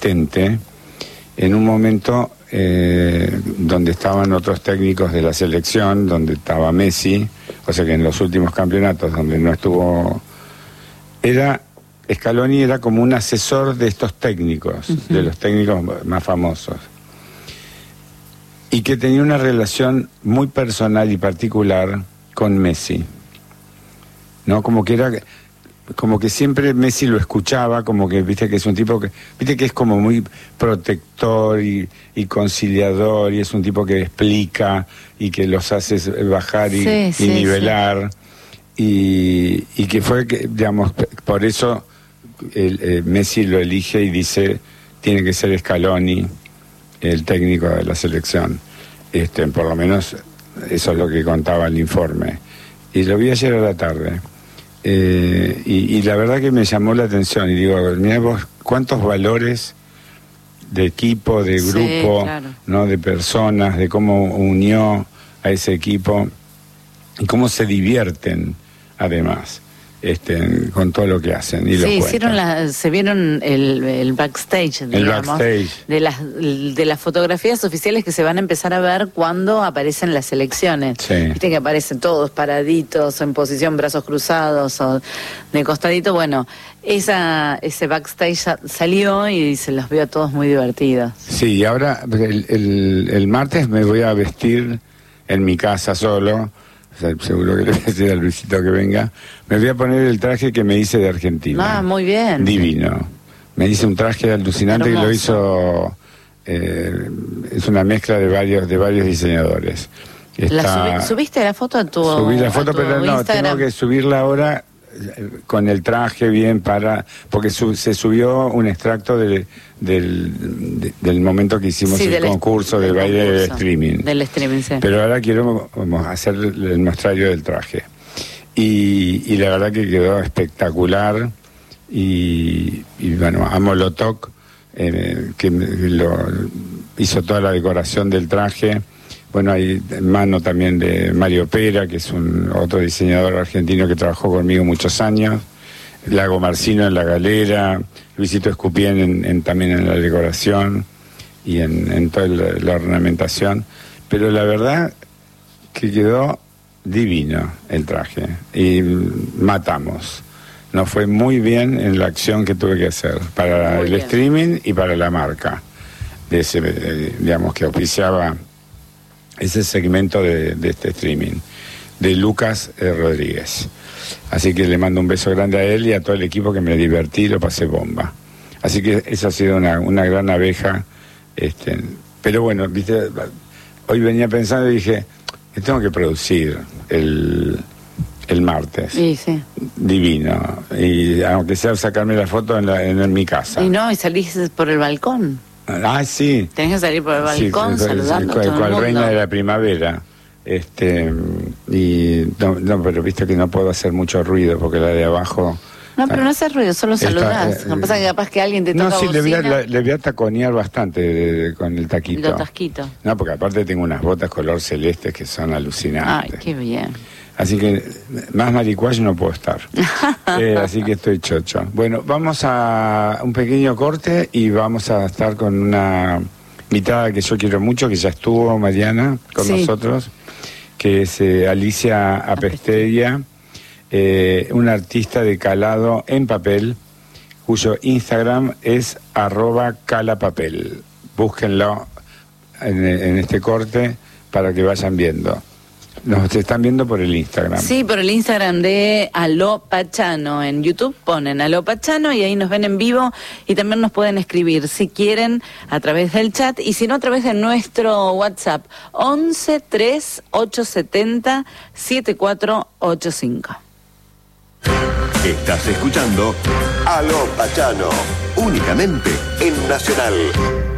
asistente en un momento donde estaban otros técnicos de la selección, donde estaba Messi, o sea que en los últimos campeonatos donde no estuvo, Scaloni era como un asesor de estos técnicos, de los técnicos más famosos, y que tenía una relación muy personal y particular con Messi, ¿no? Como que siempre Messi lo escuchaba, como que, viste que es un tipo que, viste que es como muy protector y conciliador, y es un tipo que explica y que los hace bajar y nivelar, y que fue, digamos, por eso Messi lo elige y dice, tiene que ser Scaloni el técnico de la selección. Por lo menos eso es lo que contaba el informe. Y lo vi ayer a la tarde. Y la verdad que me llamó la atención. Y digo, mirá vos, cuántos valores de equipo, de grupo, claro, ¿no? De personas, de cómo unió a ese equipo y cómo se divierten, además. Con todo lo que hacen. Y sí, se vieron el backstage, digamos, de las fotografías oficiales que se van a empezar a ver cuando aparecen las elecciones. Sí. Viste que aparecen todos paraditos, o en posición brazos cruzados, o de costadito. Bueno, ese backstage salió y se los vio a todos muy divertidos. Sí, y ahora el martes me voy a vestir en mi casa solo. O sea, seguro que le voy a decir a Luisito que venga. Me voy a poner el traje que me hice de Argentina. Ah, muy bien. Divino. Me hice un traje alucinante. Hermoso. Que lo hizo... es una mezcla de varios diseñadores. ¿Subiste la foto a tu Subí la foto, pero no, Instagram? Tengo que subirla ahora con el traje bien porque se subió un extracto del momento que hicimos el concurso de baile del streaming. Del streaming, sí. Pero ahora quiero hacer el muestrario del traje. Y la verdad que quedó espectacular. Y bueno, a Molotov, que hizo toda la decoración del traje. Bueno, hay mano también de Mario Pera, que es otro diseñador argentino que trabajó conmigo muchos años. Lago Marcino en la galera, Luisito Escupien también en la decoración y en toda la ornamentación. Pero la verdad que quedó divino el traje y matamos. Nos fue muy bien en la acción que tuve que hacer para el streaming y para la marca de ese, digamos, que auspiciaba ese segmento de este streaming, de Lucas Rodríguez. Así que le mando un beso grande a él y a todo el equipo, que me divertí, lo pasé bomba. Así que esa ha sido una gran abeja. Pero bueno, viste, hoy venía pensando y dije, tengo que producir el martes. Sí, sí. Divino. Y aunque sea sacarme la foto en mi casa. Y no, y salís por el balcón. Ah, sí. Tenés que salir por el balcón, sí, saludando a todo el cual mundo. Reina de la primavera. Y no, pero viste que no puedo hacer mucho ruido porque la de abajo... No, pero no haces ruido, solo saludás. No pasa que capaz que alguien te toca bocina. No, sí, le voy a taconear bastante con el taquito. Lo tasquito. No, porque aparte tengo unas botas color celeste que son alucinantes. Ay, qué bien. Así que más maricuayo no puedo estar. Así que estoy chocho. Bueno, vamos a un pequeño corte y vamos a estar con una invitada que yo quiero mucho, que ya estuvo, Mariana, con nosotros, que es Alicia Apesteria, una artista de calado en papel, cuyo Instagram es @calapapel. Búsquenlo en este corte para que vayan viendo. Nos están viendo por el Instagram. Sí, por el Instagram de Aló Pachano. En YouTube ponen Aló Pachano y ahí nos ven en vivo y también nos pueden escribir si quieren a través del chat y si no a través de nuestro WhatsApp 11 3 870 7485. Estás escuchando Aló Pachano, únicamente en Nacional.